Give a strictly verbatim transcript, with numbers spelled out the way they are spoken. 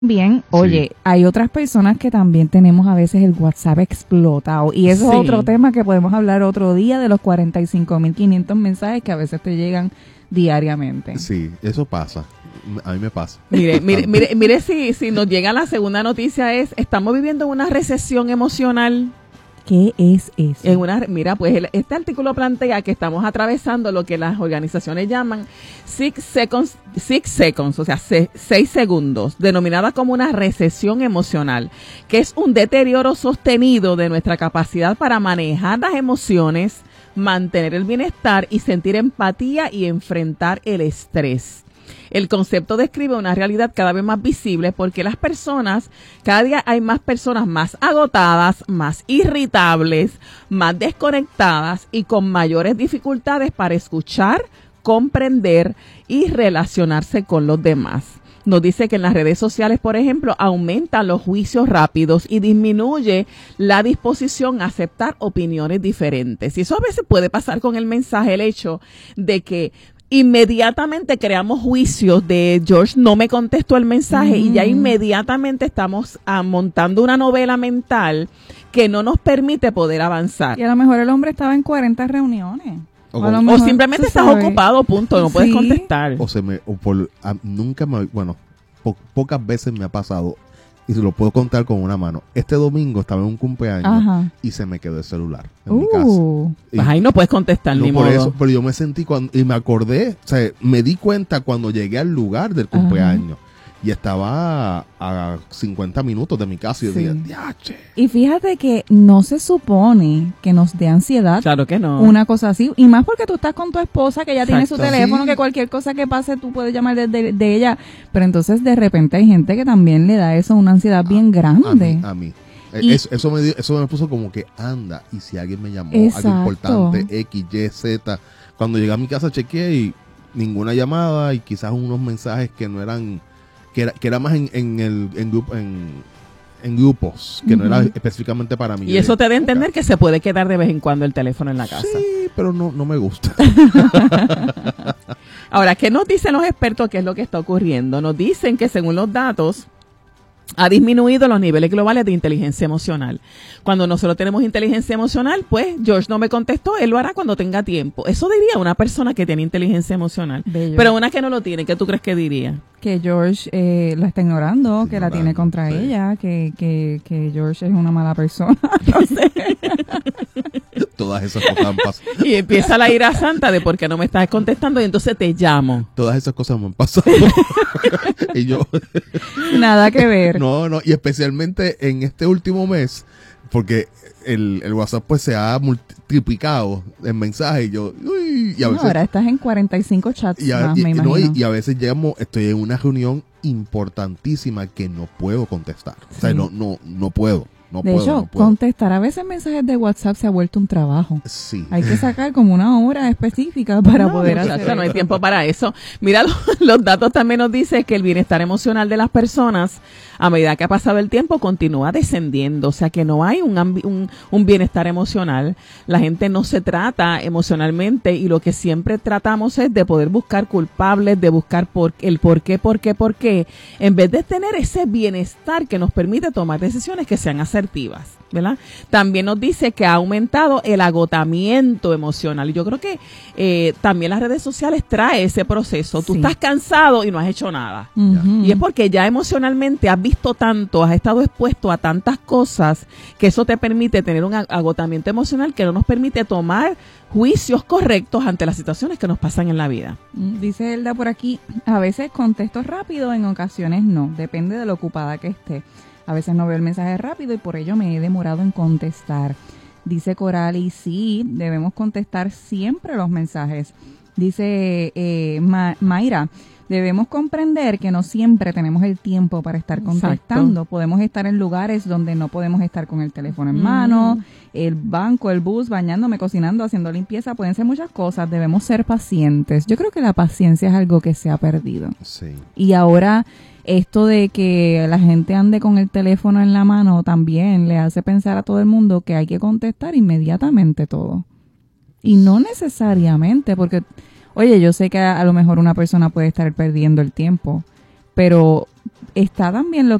Bien, oye, sí. Hay otras personas que también tenemos a veces el WhatsApp explotado y eso sí. Es otro tema que podemos hablar otro día de los cuarenta y cinco mil quinientos mensajes que a veces te llegan diariamente. Sí, eso pasa. A mí me pasa. Mire, mire, mire, mire si, si nos llega la segunda noticia es, estamos viviendo una recesión emocional. ¿Qué es eso? En una, mira, pues el, este artículo plantea que estamos atravesando lo que las organizaciones llaman six seconds, six seconds, o sea, se, seis segundos, denominada como una recesión emocional, que es un deterioro sostenido de nuestra capacidad para manejar las emociones, mantener el bienestar y sentir empatía y enfrentar el estrés. El concepto describe una realidad cada vez más visible porque las personas, cada día hay más personas más agotadas, más irritables, más desconectadas y con mayores dificultades para escuchar, comprender y relacionarse con los demás. Nos dice que en las redes sociales, por ejemplo, aumentan los juicios rápidos y disminuye la disposición a aceptar opiniones diferentes. Y eso a veces puede pasar con el mensaje, el hecho de que inmediatamente creamos juicios de George no me contestó el mensaje mm. y ya inmediatamente estamos ah, montando una novela mental que no nos permite poder avanzar. Y a lo mejor el hombre estaba en cuarenta reuniones. O, o, mejor, o simplemente estás sabes. ocupado, punto, no ¿Sí? puedes contestar. O se me, o por, a, nunca me, bueno, po, pocas veces me ha pasado, y se lo puedo contar con una mano. Este domingo estaba en un cumpleaños Ajá. y se me quedó el celular en uh, mi casa. Y, pues ahí no puedes contestar no ni por modo. Eso, pero yo me sentí cuando, y me acordé, o sea, me di cuenta cuando llegué al lugar del cumpleaños. Ajá. Y estaba a, a cincuenta minutos de mi casa y yo sí. dije, ¡diache! Y fíjate que no se supone que nos dé ansiedad. Claro que no. Una cosa así. Y más porque tú estás con tu esposa, que ella Exacto. tiene su teléfono, sí. que cualquier cosa que pase tú puedes llamar de, de, de ella. Pero entonces de repente hay gente que también le da eso una ansiedad a, bien grande. A mí. A mí. Eso, eso, me dio, eso me puso como que anda. Y si alguien me llamó, Exacto. algo importante, X, Y, Z. Cuando llegué a mi casa chequeé y ninguna llamada y quizás unos mensajes que no eran... Que era, que era más en, en el en, grupo, en, en grupos, que uh-huh. no era específicamente para mí. Y eso te da a entender okay. que se puede quedar de vez en cuando el teléfono en la casa. Sí, pero no, no me gusta. Ahora, ¿qué nos dicen los expertos? ¿Qué es lo que está ocurriendo? Nos dicen que según los datos, ha disminuido los niveles globales de inteligencia emocional. Cuando nosotros tenemos inteligencia emocional, pues George no me contestó, él lo hará cuando tenga tiempo. Eso diría una persona que tiene inteligencia emocional. Bello. Pero una que no lo tiene, ¿qué tú crees que diría? Que George eh, la está ignorando, que la tiene contra sí. ella, que, que, que George es una mala persona. No sé. Todas esas cosas han pasado. Y empieza la ira santa de por qué no me estás contestando y entonces te llamo. Todas esas cosas me han pasado. Y yo... Nada que ver. No, no, y especialmente en este último mes, porque el, el WhatsApp pues se ha multiplicado en mensajes y yo... Uy, y a veces, no, ahora estás en cuarenta y cinco chats y a, más, y, me y, imagino. No, y, y a veces llamo, estoy en una reunión importantísima que no puedo contestar. Sí. O sea, no, no, no puedo. No de puedo, hecho, no puedo. contestar a veces mensajes de WhatsApp se ha vuelto un trabajo. Sí. Hay que sacar como una hora específica para no, poder muchacha, hacer eso. No hay tiempo para eso. Mira, los, los datos también nos dicen que el bienestar emocional de las personas, a medida que ha pasado el tiempo, continúa descendiendo. O sea, que no hay un, un, un bienestar emocional. La gente no se trata emocionalmente y lo que siempre tratamos es de poder buscar culpables, de buscar por, el por qué, por qué, por qué, en vez de tener ese bienestar que nos permite tomar decisiones que sean asertivas, ¿verdad? También nos dice que ha aumentado el agotamiento emocional y yo creo que eh, también las redes sociales trae ese proceso. Tú sí. estás cansado y no has hecho nada. Uh-huh. Y es porque ya emocionalmente has visto tanto, has estado expuesto a tantas cosas que eso te permite tener un agotamiento emocional que no nos permite tomar juicios correctos ante las situaciones que nos pasan en la vida. Dice Elda por aquí, a veces contesto rápido, en ocasiones no, depende de lo ocupada que esté. A veces no veo el mensaje rápido y por ello me he demorado en contestar. Dice Coral, y sí, debemos contestar siempre los mensajes. Dice eh, Ma- Mayra, debemos comprender que no siempre tenemos el tiempo para estar contestando. Exacto. Podemos estar en lugares donde no podemos estar con el teléfono en mm. mano, el banco, el bus, bañándome, cocinando, haciendo limpieza. Pueden ser muchas cosas. Debemos ser pacientes. Yo creo que la paciencia es algo que se ha perdido. Sí. Y ahora esto de que la gente ande con el teléfono en la mano también le hace pensar a todo el mundo que hay que contestar inmediatamente todo. Y no necesariamente, porque... Oye, yo sé que a, a lo mejor una persona puede estar perdiendo el tiempo, pero está también lo